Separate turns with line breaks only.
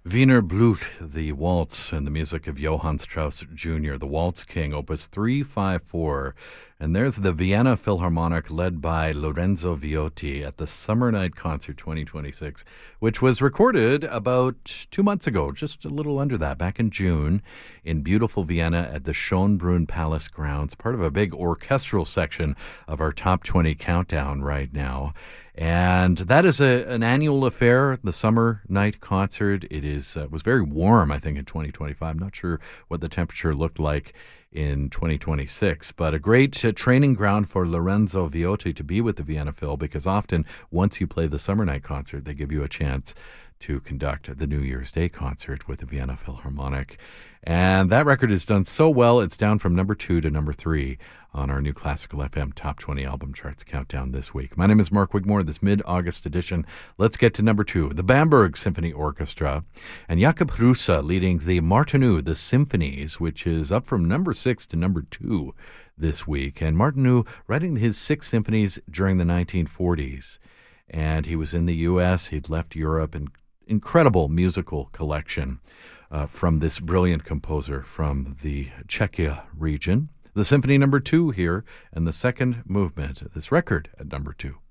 Wiener Blut, the waltz and the music of Johann Strauss Jr., the Waltz King, Opus 354. And there's the Vienna Philharmonic led by Lorenzo Viotti at the Summer Night Concert 2026, which was recorded about 2 months ago, just a little under that, back in June in beautiful Vienna at the Schönbrunn Palace grounds, part of a big orchestral section of our Top 20 countdown right now. And that is an annual affair, the Summer Night Concert. It was very warm, I think, in 2025. Not sure what the temperature looked like in 2026, but a great training ground for Lorenzo Viotti to be with the Vienna Phil, because often once you play the Summer Night Concert, they give you a chance to conduct the New Year's Day concert with the Vienna Philharmonic. And that record has done so well, it's down from number 2 to number 3 on our new Classical FM Top 20 Album Charts countdown this week. My name is Mark Wigmore, this mid-August edition. Let's get to number 2, the Bamberg Symphony Orchestra, and Jakob Hrusa leading the Martinů, the Symphonies, which is up from number 6 to number 2 this week. And Martinů writing his 6 symphonies during the 1940s. And he was in the U.S., he'd left Europe, and incredible musical collection from this brilliant composer from the Czechia region. The Symphony number 2 here, and the second movement, this record at number 2.